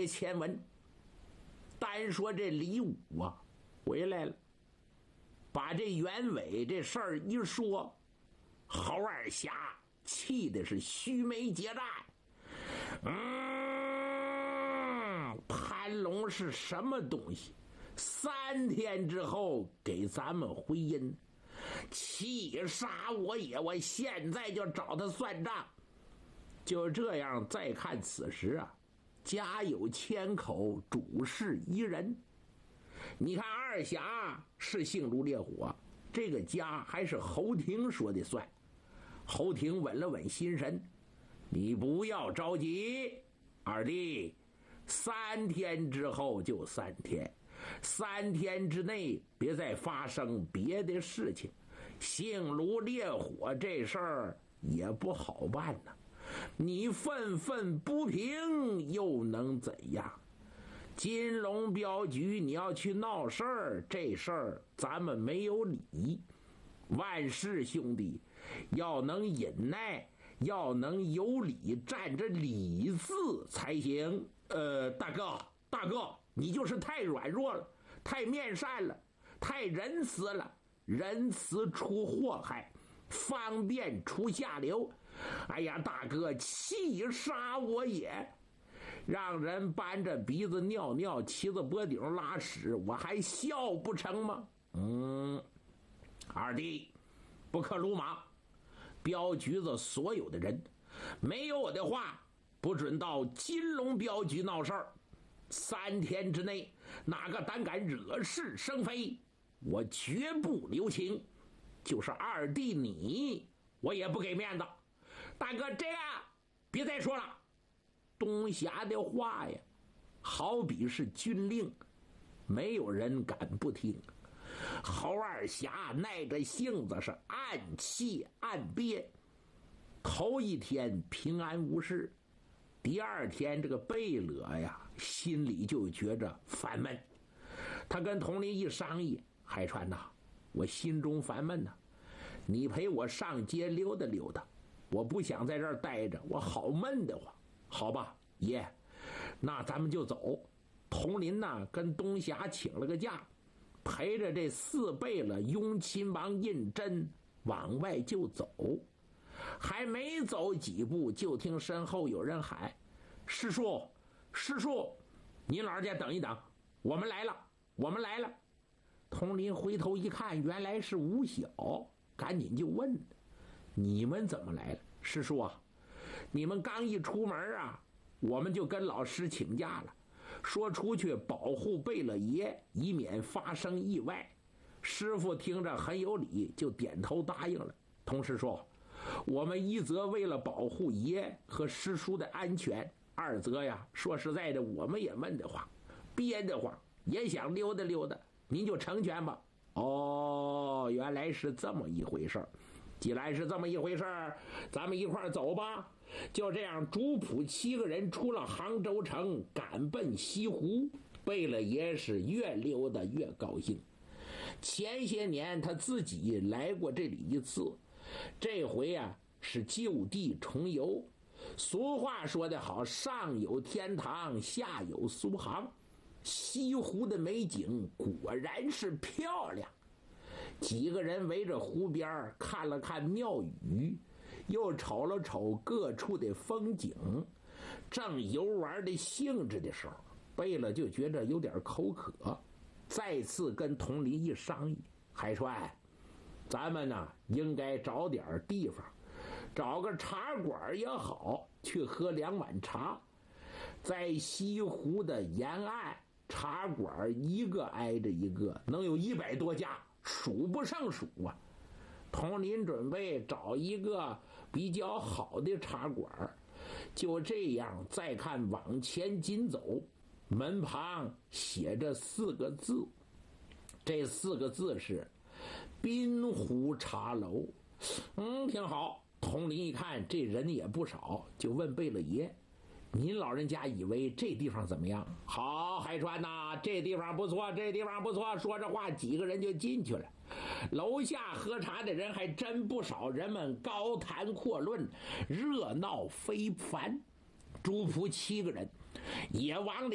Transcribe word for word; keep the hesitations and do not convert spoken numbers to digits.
别前文，单说这李武啊回来了，把这袁伟这事儿一说，侯二侠气的是须眉结战。嗯，潘龙是什么东西？三天之后给咱们回音，气杀我也！我现在就找他算账。就这样，再看此时啊，家有千口，主事一人。你看二侠是性如烈火，这个家还是侯廷说的算。侯廷稳了稳心神，你不要着急，二弟，三天之后就三天，三天之内别再发生别的事情。性如烈火这事儿也不好办呐、啊，你愤愤不平又能怎样？金龙镖局你要去闹事儿，这事儿咱们没有理。万事兄弟要能忍耐，要能有理，站着理字才行。呃，大哥，大哥，你就是太软弱了，太面善了，太仁慈了。仁慈出祸害，方便出下流。哎呀，大哥，气杀我也！让人扳着鼻子尿尿，骑着脖顶拉屎，我还笑不成吗？嗯，二弟，不可鲁莽。镖局子所有的人，没有我的话，不准到金龙镖局闹事儿。三天之内，哪个胆敢惹是生非，我绝不留情。就是二弟你，我也不给面子。大哥，这样别再说了。东侠的话呀，好比是军令，没有人敢不听。侯二侠耐着性子是暗气暗憋。头一天平安无事，第二天这个贝勒呀心里就觉着烦闷。他跟佟林一商议，海川呐，我心中烦闷呐，你陪我上街溜达溜达，我不想在这儿待着，我好闷得慌。好吧，爷，那咱们就走。佟林呐跟东侠请了个假，陪着这四贝勒雍亲王胤禛往外就走。还没走几步，就听身后有人喊：师叔，师叔，您老人家等一等，我们来了，我们来了。佟林回头一看，原来是吴晓，赶紧就问：你们怎么来了？师叔啊，你们刚一出门啊，我们就跟老师请假了，说出去保护贝勒爷，以免发生意外。师傅听着很有理，就点头答应了。同时说，我们一则为了保护爷和师叔的安全，二则呀，说实在的，我们也闷得慌，憋得慌，也想溜达溜达，您就成全吧。哦，原来是这么一回事儿。既然是这么一回事儿，咱们一块儿走吧。就这样，主仆七个人出了杭州城，赶奔西湖。贝勒爷是越溜达越高兴。前些年他自己来过这里一次，这回啊是就地重游。俗话说得好，上有天堂，下有苏杭。西湖的美景果然是漂亮。几个人围着湖边看了看庙宇，又瞅了瞅各处的风景，正游玩的兴致的时候，贝勒就觉着有点口渴，再次跟佟林一商议：海川，咱们呢应该找点地方，找个茶馆也好，去喝两碗茶。在西湖的沿岸，茶馆一个挨着一个，能有一百多家，数不胜数啊。佟林准备找一个比较好的茶馆，就这样再看往前紧走，门旁写着四个字，这四个字是滨湖茶楼。嗯，挺好。佟林一看这人也不少，就问贝勒爷：您老人家以为这地方怎么样？好，海川呐，这地方不错，这地方不错。说着话，几个人就进去了。楼下喝茶的人还真不少，人们高谈阔论，热闹非凡。主仆七个人也往里